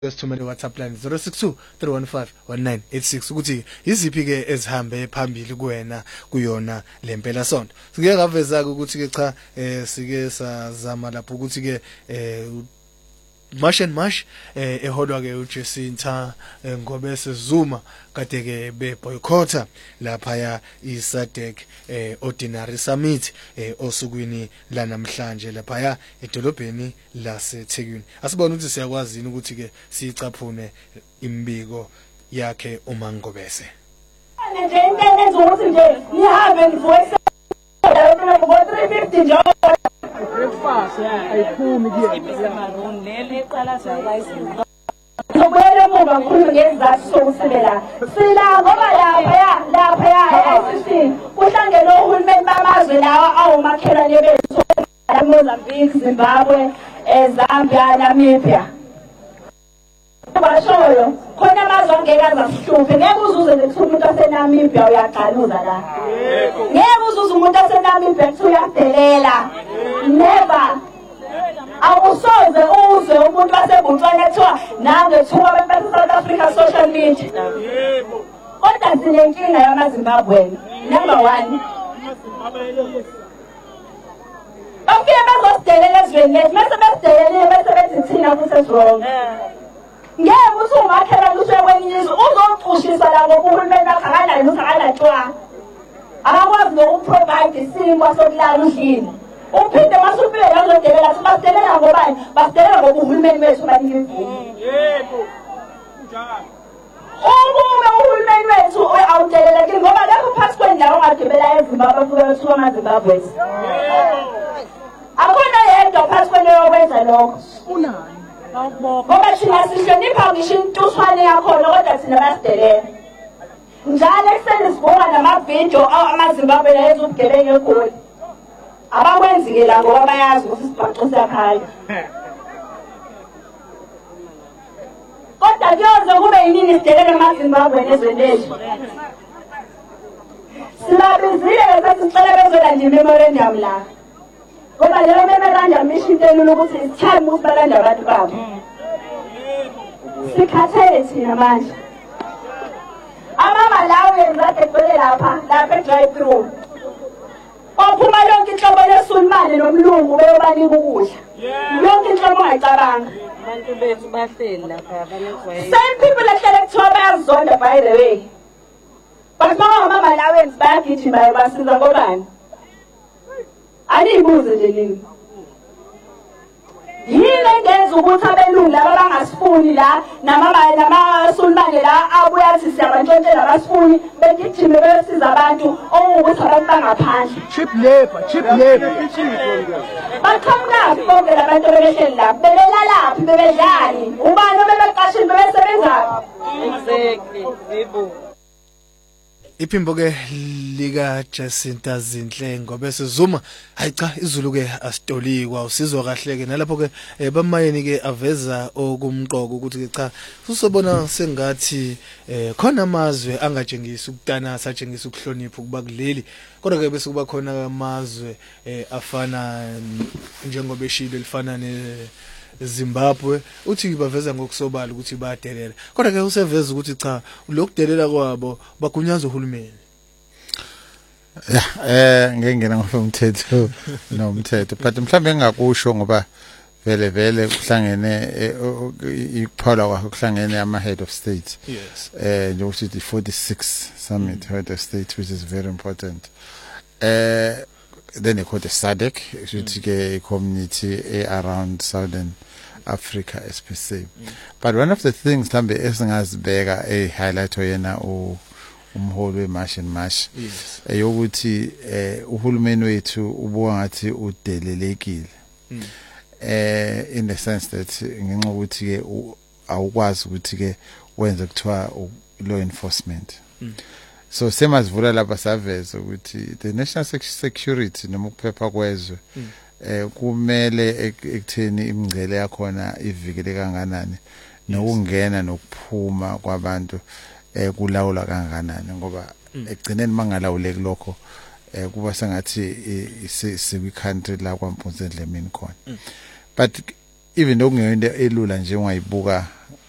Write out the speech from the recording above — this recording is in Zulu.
Sithumele WhatsApp line 0623151986 ukuthi iziphi ke ezihambe phambili kuwena kuyona lempela sonto. Sike ngaveza ukuthi ke cha sike sazama lapho ukuthi ke Mash and Mash eholwa ke uJesinta ngobe sezuma kade ke be boycotta lapha ya iSADC Ordinary Summit osukwini la namhlanje lapha ya edolobheni laseThekwini. Asibona ukuthi siyakwazi ukuthi ke sicaphune imbiko yakhe uMangobese. Nje into enza ukuthi nje nihambe nivoice la 350 nje breakfast ayiphumi marun lele qala sayizwa Sobele muba ngikhuluma ngezizathu sokusibela sila ngoba lapha ICC kuhlangene ohulumeni bamazwe lawa awumakhelwane bethu Mozambique, Zimbabwe, Zambia, Namibia. Bashoyo khona amazwe angeke azasihluphe ngeke uzuze nje umuntu waseNamibia uyaqaluza la ngeke uzuze umuntu waseNamibia ethi uyadelela never awusoze uzwe umuntu waseBotswana ethiwa nangethuka abantu South Africa social media kodwa sinenkinga yamaZimbabwe number 1 bafike bazosidelela ezweni lethu mase besidelele bese bethi thina kuseswrong ngeke uthi umakhela ukuthi kwelinye izwe uzocushisa la ngokuhulumeni bakhala lutho akalatshwa akakwazi nokuprovide isimo sokulala udlini uphinde masufike yazodelela sibadelela ngobani badelela ngokuhulumeni bethu banika imvumo yebo njalo uhulumeni wethu awudeleleki ngoba lapho phakathi kwendawo ongagibela eZimbabwe futhi bethuka amaZimbabwe akona yedwa phakathi kwendawo okwenza lokho unani ngoba thina sihlonipha ngisho intuthwane yakhona kodwa thina basidelela njalo ekuseni sibuka namavidiyo amaZimbabwe layenza ubugebengu eGoli abakwenzi-ke la ngoba bayazi ukuthi isibhaxo siyakhaya kodwa kuyoze kube yinini sidelele amaZimbabwe ezweni lethu sibabizile ke sicela bezolanda imemorandum la ngoba leyo memorandum isho into elula ukuthi it's time ukuthi balanda abantu babo sikhathele thina manje amaMalawi ade egcwele lapha e-drive-through ophuma yonke inhlobo yesulumane nomlungu beyobanika ukudla yonke inhlobo ongayicabanga abantu bethu bahleli lapha abanezwayo same people ehlele kuthiwa bayazonda by the way but amaMalawians bayagijima basiza ngobani aniyibuze nje nini yini engenza ukuthi abelungu laba bangasifuni la namasulumane la abuya athi siyabantshontshela abasifuni begijime besiza abantu okuwukuthi abantu bangaphandle cheap labor baqhamukaphi bonke labantu bebehleli lapho bebelalaphi bebedlani ubani obebeqashini bebesebenzaphi exactly yebo Iphimbo ke lika Jacinta Zinhle ngobe sezuma hayi cha izulu ke asitolikwa usizwa kahle ke nalapho ke bamayeni ke aveza okumqoko ukuthi ke cha usobona sengathi khona amazwe angatshengisa ukutanasa atshengisa ukuhlonipha ukuba kuleli kodwa ke bese kuba khona amazwe afana njengoba eshilo elifana Zimbabwe uthi baveza ngokusobala ukuthi bayadelela kodwa ke useveza ukuthi cha lokudelela kwabo bagunyaza uhulumeni ngeke ngena ngomthetho nomthetho but mhlambe engakusho ngoba vele kuhlangene iphawula kwakhe kuhlangene ama head of state yes nje ukuthi the 46 summit head of state which is very important then they call the SADC which is a community around Southern Africa especially but one of the things mhlambe esingazibeka highlight yena umholi weMash and Mash eyokuthi uhulumeni wethu ubuka ngathi udelelekile in the sense that ngenxa ukuthi ke awukwazi ukuthi ke wenze kuthiwa law enforcement so semazivula lapha saveza ukuthi the national security noma ukuphepha kwezwe kumele ekutheni imingcele yakhona ivikele kanganani nokungena nokuphuma kwabantu kulawula kanganani ngoba egcineni mangalawuleki lokho kuba sengathi siwi country la kwaMponsendle mina khona but even okungeyinto elula nje ungayibuka